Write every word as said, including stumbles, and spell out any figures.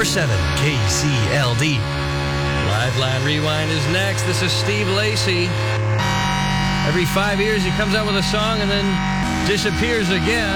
four seven K C L D. Lifeline Rewind is next. This is Steve Lacy. Every five years he comes out with a song and then disappears again.